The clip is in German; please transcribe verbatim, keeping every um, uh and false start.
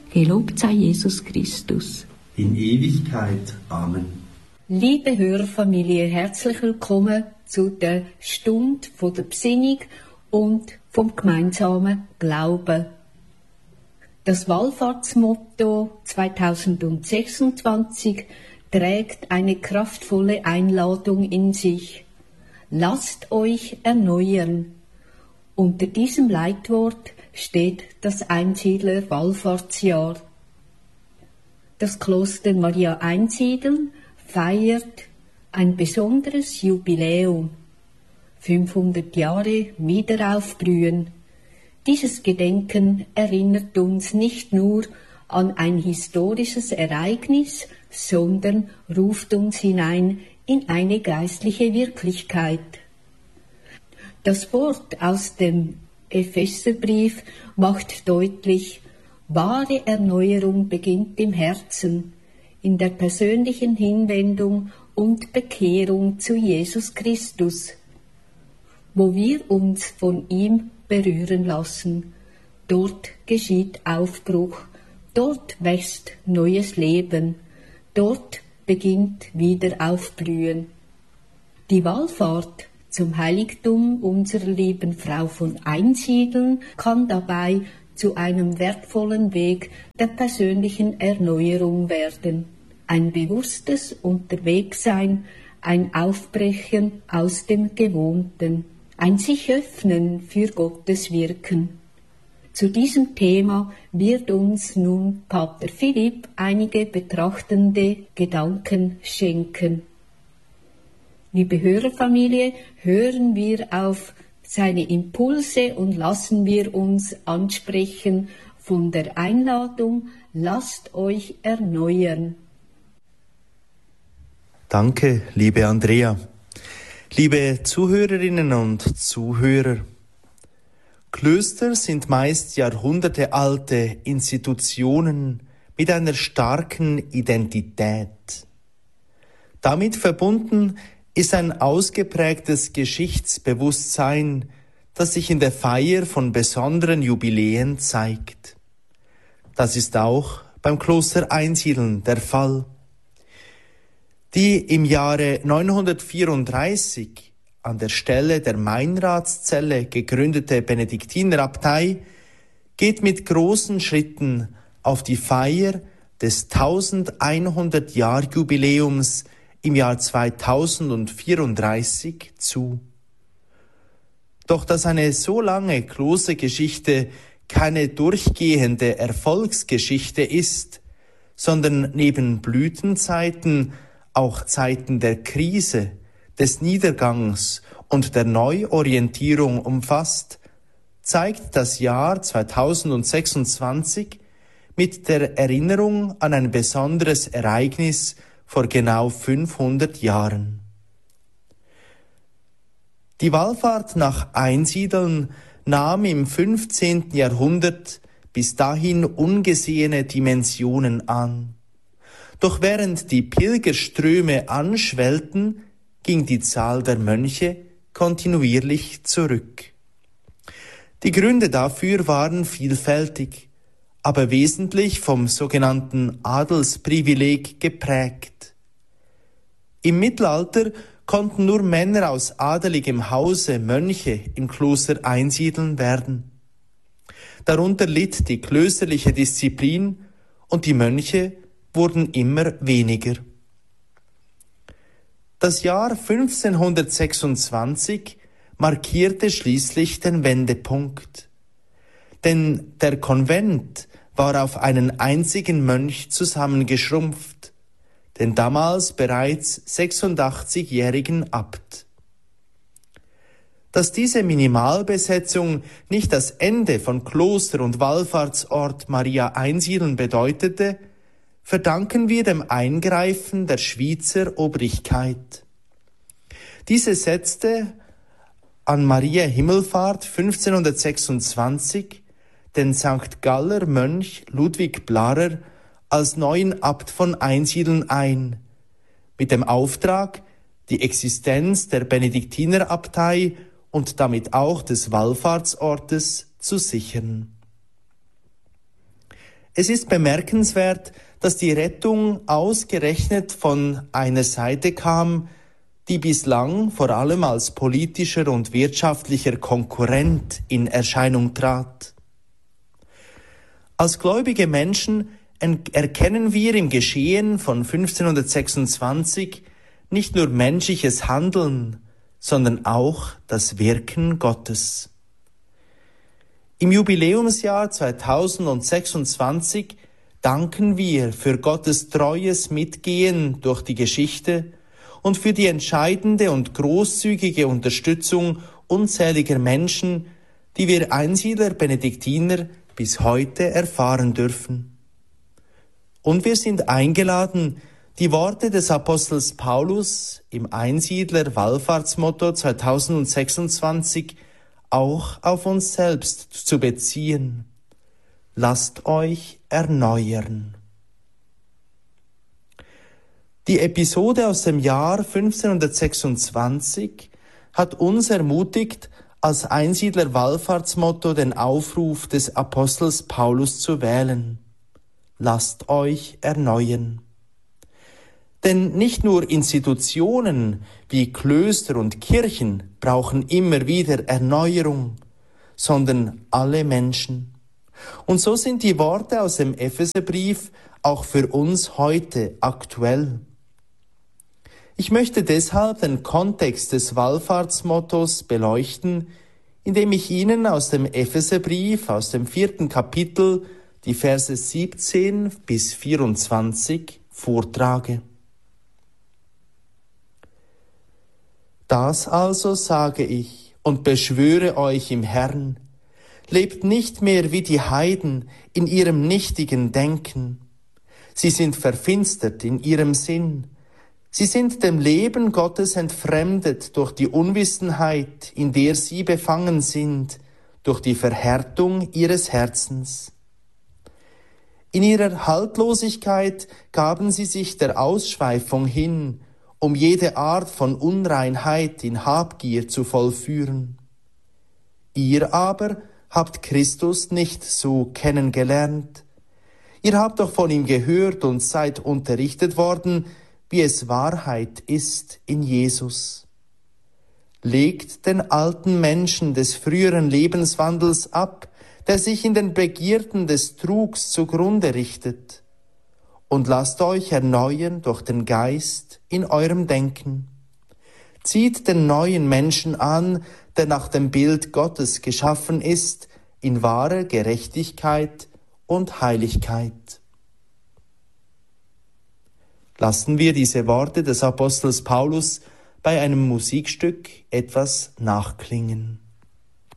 Gelobt sei Jesus Christus. In Ewigkeit. Amen. Liebe Hörerfamilie, herzlich willkommen zu der Stunde von der Besinnung und vom gemeinsamen Glauben. Das Wallfahrtsmotto zweitausendsechsundzwanzig trägt eine kraftvolle Einladung in sich. Lasst euch erneuern. Unter diesem Leitwort steht das Einsiedler-Wallfahrtsjahr. Das Kloster Maria Einsiedeln feiert ein besonderes Jubiläum. fünfhundert Jahre Wiederaufblühen. Dieses Gedenken erinnert uns nicht nur an ein historisches Ereignis, sondern ruft uns hinein in eine geistliche Wirklichkeit. Das Wort aus dem Epheserbrief macht deutlich, wahre Erneuerung beginnt im Herzen, in der persönlichen Hinwendung und Bekehrung zu Jesus Christus, wo wir uns von ihm berühren lassen. Dort geschieht Aufbruch, dort wächst neues Leben, dort beginnt Wiederaufblühen. Die Wallfahrt zum Heiligtum unserer lieben Frau von Einsiedeln kann dabei zu einem wertvollen Weg der persönlichen Erneuerung werden. Ein bewusstes Unterwegssein, ein Aufbrechen aus dem Gewohnten, ein sich öffnen für Gottes Wirken. Zu diesem Thema wird uns nun Pater Philipp einige betrachtende Gedanken schenken. Liebe Hörerfamilie, hören wir auf seine Impulse und lassen wir uns ansprechen von der Einladung, lasst euch erneuern. Danke, liebe Andrea. Liebe Zuhörerinnen und Zuhörer, Klöster sind meist jahrhundertealte Institutionen mit einer starken Identität. Damit verbunden ist ein ausgeprägtes Geschichtsbewusstsein, das sich in der Feier von besonderen Jubiläen zeigt. Das ist auch beim Kloster Einsiedeln der Fall. Die im Jahre neunhundertvierunddreißig an der Stelle der Meinradszelle gegründete Benediktinerabtei geht mit großen Schritten auf die Feier des tausendeinhundert-Jahr-Jubiläums im Jahr zweitausendvierunddreißig zu. Doch dass eine so lange Klostergeschichte keine durchgehende Erfolgsgeschichte ist, sondern neben Blütenzeiten auch Zeiten der Krise, des Niedergangs und der Neuorientierung umfasst, zeigt das Jahr zweitausendsechsundzwanzig mit der Erinnerung an ein besonderes Ereignis vor genau fünfhundert Jahren. Die Wallfahrt nach Einsiedeln nahm im fünfzehnten Jahrhundert bis dahin ungesehene Dimensionen an. Doch während die Pilgerströme anschwellten, ging die Zahl der Mönche kontinuierlich zurück. Die Gründe dafür waren vielfältig, aber wesentlich vom sogenannten Adelsprivileg geprägt. Im Mittelalter konnten nur Männer aus adeligem Hause Mönche im Kloster einsiedeln werden. Darunter litt die klösterliche Disziplin und die Mönche wurden immer weniger. Das Jahr fünfzehnhundertsechsundzwanzig markierte schließlich den Wendepunkt. Denn der Konvent war auf einen einzigen Mönch zusammengeschrumpft, den damals bereits sechsundachtzigjährigen Abt. Dass diese Minimalbesetzung nicht das Ende von Kloster und Wallfahrtsort Maria Einsiedeln bedeutete, verdanken wir dem Eingreifen der Schweizer Obrigkeit. Diese setzte an Maria Himmelfahrt fünfzehnhundertsechsundzwanzig den Sankt Galler Mönch Ludwig Blarer als neuen Abt von Einsiedeln ein, mit dem Auftrag, die Existenz der Benediktinerabtei und damit auch des Wallfahrtsortes zu sichern. Es ist bemerkenswert, dass die Rettung ausgerechnet von einer Seite kam, die bislang vor allem als politischer und wirtschaftlicher Konkurrent in Erscheinung trat. Als gläubige Menschen erkennen wir im Geschehen von fünfzehnhundertsechsundzwanzig nicht nur menschliches Handeln, sondern auch das Wirken Gottes. Im Jubiläumsjahr zweitausendsechsundzwanzig danken wir für Gottes treues Mitgehen durch die Geschichte und für die entscheidende und großzügige Unterstützung unzähliger Menschen, die wir Einsiedler Benediktiner bis heute erfahren dürfen. Und wir sind eingeladen, die Worte des Apostels Paulus im Einsiedler Wallfahrtsmotto zweitausendsechsundzwanzig auch auf uns selbst zu beziehen. Lasst euch erneuern. Die Episode aus dem Jahr fünfzehnhundertsechsundzwanzig hat uns ermutigt, als Einsiedler Wallfahrtsmotto den Aufruf des Apostels Paulus zu wählen. Lasst euch erneuern. Denn nicht nur Institutionen wie Klöster und Kirchen brauchen immer wieder Erneuerung, sondern alle Menschen. Und so sind die Worte aus dem Epheserbrief auch für uns heute aktuell. Ich möchte deshalb den Kontext des Wallfahrtsmottos beleuchten, indem ich Ihnen aus dem Epheserbrief, aus dem vierten Kapitel, die Verse siebzehn bis vierundzwanzig vortrage. Das also sage ich und beschwöre euch im Herrn, lebt nicht mehr wie die Heiden in ihrem nichtigen Denken. Sie sind verfinstert in ihrem Sinn. Sie sind dem Leben Gottes entfremdet durch die Unwissenheit, in der sie befangen sind, durch die Verhärtung ihres Herzens. In ihrer Haltlosigkeit gaben sie sich der Ausschweifung hin, um jede Art von Unreinheit in Habgier zu vollführen. Ihr aber habt Christus nicht so kennengelernt. Ihr habt doch von ihm gehört und seid unterrichtet worden, wie es Wahrheit ist in Jesus. Legt den alten Menschen des früheren Lebenswandels ab, der sich in den Begierden des Trugs zugrunde richtet, und lasst euch erneuern durch den Geist in eurem Denken. Zieht den neuen Menschen an, der nach dem Bild Gottes geschaffen ist, in wahrer Gerechtigkeit und Heiligkeit. Lassen wir diese Worte des Apostels Paulus bei einem Musikstück etwas nachklingen.